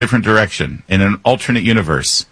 different direction, in an alternate universe.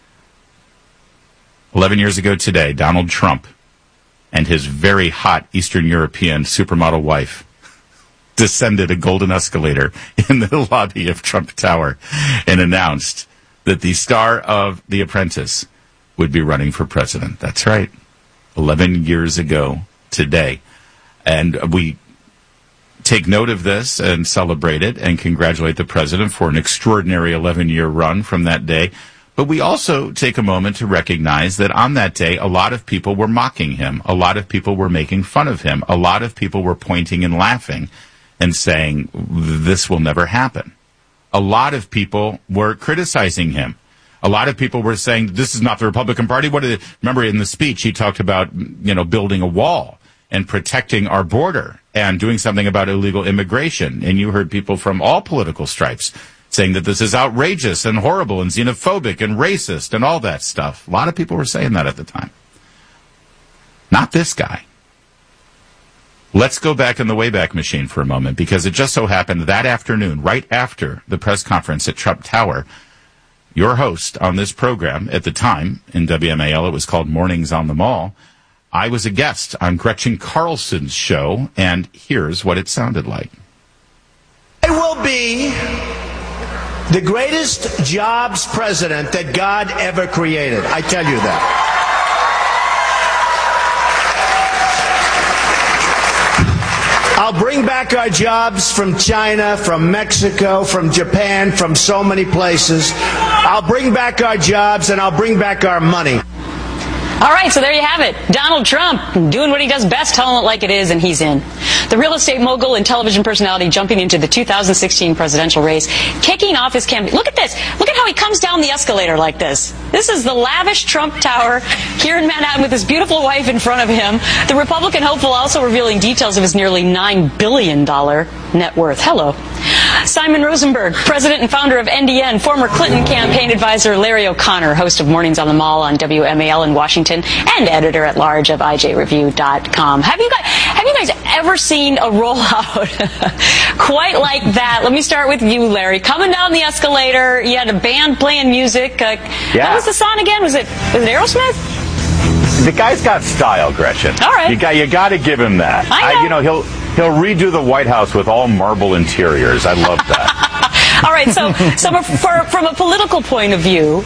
11 years ago today, Donald Trump and his very hot Eastern European supermodel wife descended a golden escalator in the lobby of Trump Tower and announced that the star of The Apprentice would be running for president. That's right. 11 years ago today. And we take note of this and celebrate it and congratulate the president for an extraordinary 11-year run from that day. But we also take a moment to recognize that on that day, a lot of people were mocking him. A lot of people were making fun of him. A lot of people were pointing and laughing and saying, this will never happen. A lot of people were criticizing him. A lot of people were saying, this is not the Republican Party. Remember in the speech, he talked about, building a wall and protecting our border and doing something about illegal immigration. And you heard people from all political stripes saying that this is outrageous and horrible and xenophobic and racist and all that stuff. A lot of people were saying that at the time. Not this guy. Let's go back in the Wayback Machine for a moment, because it just so happened that afternoon, right after the press conference at Trump Tower, your host on this program at the time, in WMAL, it was called Mornings on the Mall, I was a guest on Gretchen Carlson's show, and here's what it sounded like. I will be the greatest jobs president that God ever created. I tell you that. I'll bring back our jobs from China, from Mexico, from Japan, from so many places. I'll bring back our jobs and I'll bring back our money. All right, so there you have it. Donald Trump doing what he does best, telling it like it is, and he's in. The real estate mogul and television personality jumping into the 2016 presidential race, kicking off his campaign. Look at this. Look at how he comes down the escalator like this. This is the lavish Trump Tower here in Manhattan with his beautiful wife in front of him. The Republican hopeful also revealing details of his nearly $9 billion net worth. Hello. Simon Rosenberg, president and founder of NDN, former Clinton campaign advisor Larry O'Connor, host of Mornings on the Mall on WMAL in Washington, and editor-at-large of IJReview.com. Have you guys ever seen a rollout quite like that? Let me start with you, Larry. Coming down the escalator, you had a band playing music. What was the song again? Was it Aerosmith? The guy's got style, Gretchen. All right. You got to give him that. I know. He'll redo the White House with all marble interiors. I love that. All right, so from a political point of view,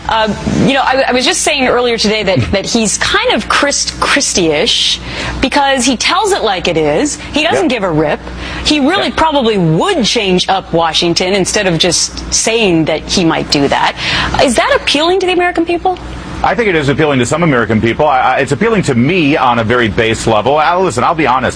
I was just saying earlier today that he's kind of Christie-ish because he tells it like it is. He doesn't give a rip. He really probably would change up Washington instead of just saying that he might do that. Is that appealing to the American people? I think it is appealing to some American people. It's appealing to me on a very base level. Listen, I'll be honest.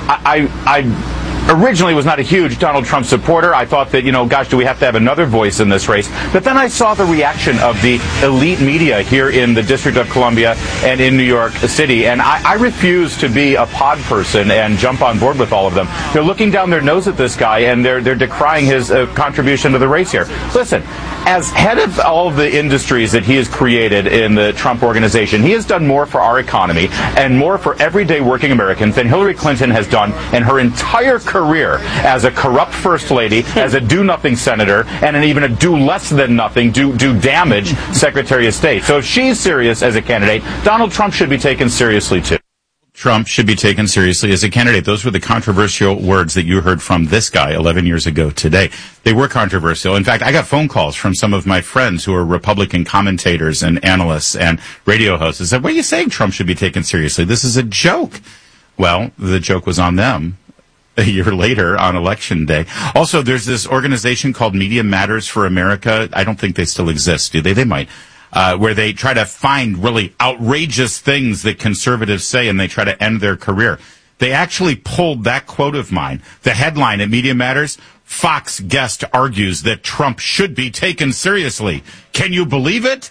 I originally was not a huge Donald Trump supporter. I thought that, gosh, do we have to have another voice in this race? But then I saw the reaction of the elite media here in the District of Columbia and in New York City. And I refuse to be a pod person and jump on board with all of them. They're looking down their nose at this guy, and they're decrying his contribution to the race here. Listen, as head of all of the industries that he has created in the Trump organization, he has done more for our economy and more for everyday working Americans than Hillary Clinton has done in her entire career as a corrupt first lady, as a do-nothing senator, and even a do-less-than-nothing, do-damage Secretary of State. So if she's serious as a candidate, Donald Trump should be taken seriously, too. Trump should be taken seriously as a candidate. Those were the controversial words that you heard from this guy 11 years ago today. They were controversial. In fact, I got phone calls from some of my friends who are Republican commentators and analysts and radio hosts and said, what are you saying Trump should be taken seriously? This is a joke. Well, the joke was on them a year later on Election Day. Also, there's this organization called Media Matters for America. I don't think they still exist, do they? They might. Where they try to find really outrageous things that conservatives say and they try to end their career. They actually pulled that quote of mine. The headline at Media Matters, Fox guest argues that Trump should be taken seriously. Can you believe it?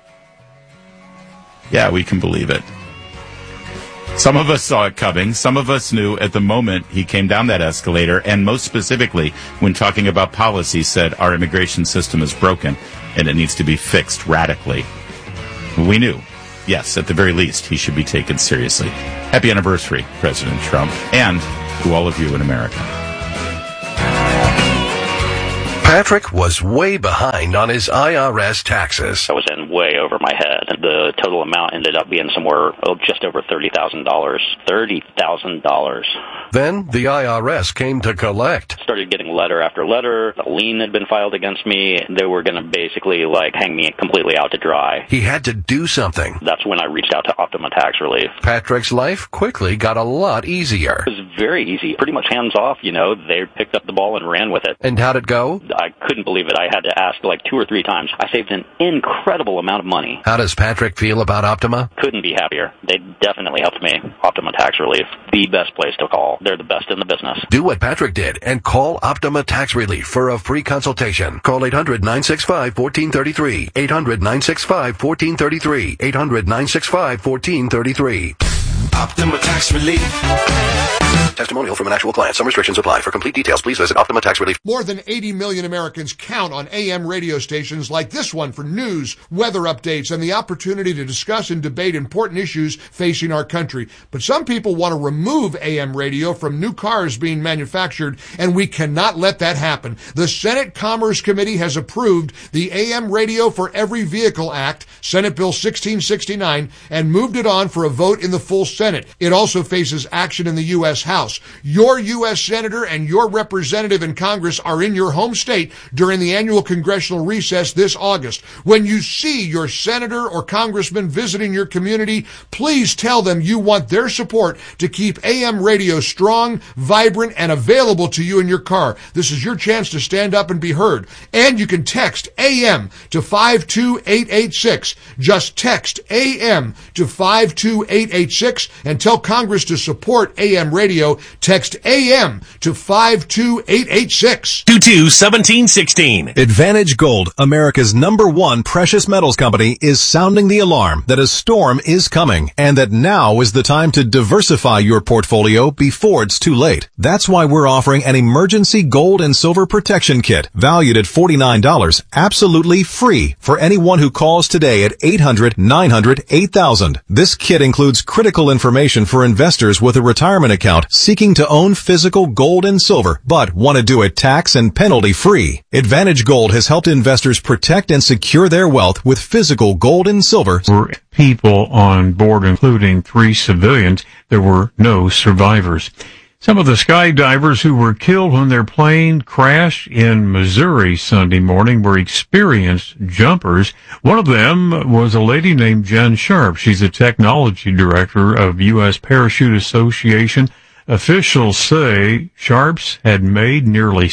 Yeah, we can believe it. Some of us saw it coming. Some of us knew at the moment he came down that escalator, and most specifically, when talking about policy, said our immigration system is broken and it needs to be fixed radically. We knew, yes, at the very least, he should be taken seriously. Happy anniversary, President Trump, and to all of you in America. Patrick was way behind on his IRS taxes. I was in way over my head. The total amount ended up being somewhere just over $30,000. $30,000. Then the IRS came to collect. Started getting letter after letter. A lien had been filed against me. They were going to basically hang me completely out to dry. He had to do something. That's when I reached out to Optima Tax Relief. Patrick's life quickly got a lot easier. It was very easy. Pretty much hands off, They picked up the ball and ran with it. And how'd it go? I couldn't believe it. I had to ask 2 or 3 times. I saved an incredible amount of money. How does Patrick feel about Optima? Couldn't be happier. They definitely helped me. Optima Tax Relief, the best place to call. They're the best in the business. Do what Patrick did and call Optima Tax Relief for a free consultation. Call 800-965-1433. 800-965-1433. 800-965-1433. Optima Tax Relief. Testimonial from an actual client. Some restrictions apply. For complete details, please visit Optima Tax Relief. More than 80 million Americans count on AM radio stations like this one for news, weather updates, and the opportunity to discuss and debate important issues facing our country. But some people want to remove AM radio from new cars being manufactured, and we cannot let that happen. The Senate Commerce Committee has approved the AM Radio for Every Vehicle Act, Senate Bill 1669, and moved it on for a vote in the full Senate. It also faces action in the U.S. House. Your U.S. Senator and your representative in Congress are in your home state during the annual congressional recess this August. When you see your senator or congressman visiting your community, please tell them you want their support to keep AM radio strong, vibrant, and available to you in your car. This is your chance to stand up and be heard. And you can text AM to 52886. Just text AM to 52886 and tell Congress to support AM radio. Text AM to 52886. 22-17-16. Advantage Gold, America's #1 precious metals company, is sounding the alarm that a storm is coming and that now is the time to diversify your portfolio before it's too late. That's why we're offering an emergency gold and silver protection kit valued at $49, absolutely free for anyone who calls today at 800-900-8000. This kit includes critical information for investors with a retirement account seeking to own physical gold and silver, but want to do it tax and penalty free. Advantage Gold has helped investors protect and secure their wealth with physical gold and silver. Were people on board, including 3 civilians. There were no survivors. Some of the skydivers who were killed when their plane crashed in Missouri Sunday morning were experienced jumpers. One of them was a lady named Jen Sharp. She's a technology director of U.S. Parachute Association. Officials say Sharps had made nearly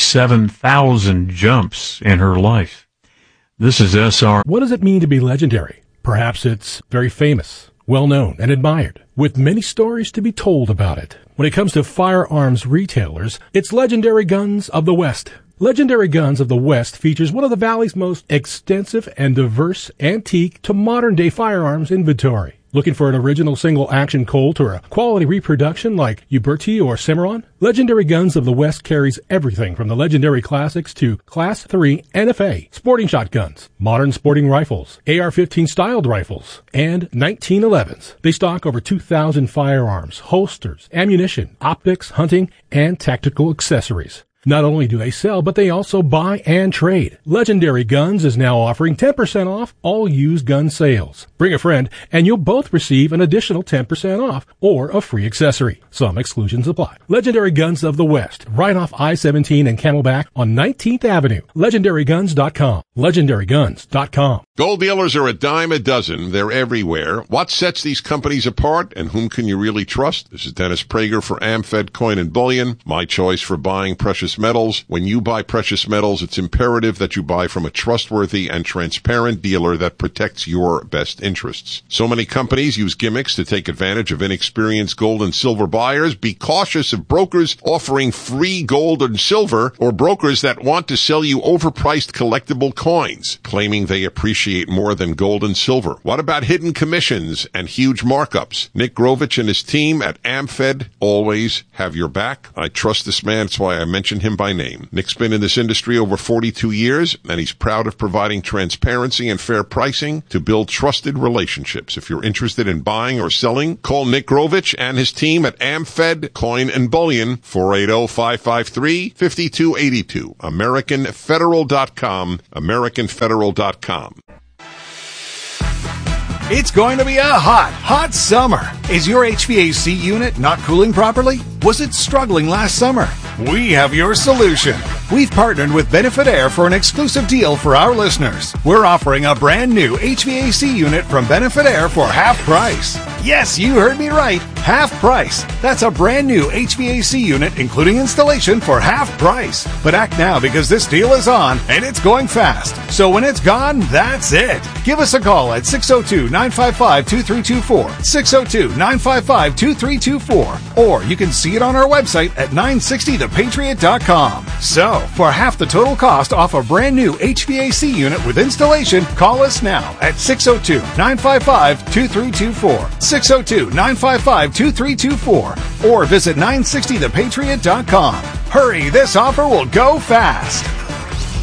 7,000 jumps in her life. This is SR. What does it mean to be legendary? Perhaps it's very famous, well-known, and admired, with many stories to be told about it. When it comes to firearms retailers, it's Legendary Guns of the West. Legendary Guns of the West features one of the Valley's most extensive and diverse antique to modern-day firearms inventory. Looking for an original single-action Colt or a quality reproduction like Uberti or Cimarron? Legendary Guns of the West carries everything from the legendary classics to Class 3 NFA, sporting shotguns, modern sporting rifles, AR-15 styled rifles, and 1911s. They stock over 2,000 firearms, holsters, ammunition, optics, hunting, and tactical accessories. Not only do they sell, but they also buy and trade. Legendary Guns is now offering 10% off all used gun sales. Bring a friend, and you'll both receive an additional 10% off or a free accessory. Some exclusions apply. Legendary Guns of the West, right off I-17 and Camelback on 19th Avenue. LegendaryGuns.com. LegendaryGuns.com. Gold dealers are a dime a dozen. They're everywhere. What sets these companies apart, and whom can you really trust? This is Dennis Prager for AmFed Coin and Bullion, my choice for buying precious metals. When you buy precious metals, it's imperative that you buy from a trustworthy and transparent dealer that protects your best interests. So many companies use gimmicks to take advantage of inexperienced gold and silver buyers. Be cautious of brokers offering free gold and silver, or brokers that want to sell you overpriced collectible coins, claiming they appreciate more than gold and silver. What about hidden commissions and huge markups? Nick Grovich and his team at AmFed always have your back. I trust this man. That's why I mention mention him by name. Nick's been in this industry over 42 years, and he's proud of providing transparency and fair pricing to build trusted relationships. If you're interested in buying or selling, call Nick Grovich and his team at AmFed Coin and Bullion, 480-553-5282. AmericanFederal.com, AmericanFederal.com. It's going to be a hot summer. Is your HVAC unit not cooling properly? Was it struggling last summer? We have your solution. We've partnered with Benefit Air for an exclusive deal for our listeners. We're offering a brand new HVAC unit from Benefit Air for half price. Yes, you heard me right. Half price. That's a brand new HVAC unit, including installation, for half price. But act now because this deal is on and it's going fast. So when it's gone, that's it. Give us a call at 602-955-2324. 602-955-2324. Or you can see it on our website at 960thepatriot.com. So, for half the total cost off a brand new HVAC unit with installation, call us now at 602-955-2324. 602-955-2324. Or visit 960thepatriot.com. Hurry, this offer will go fast.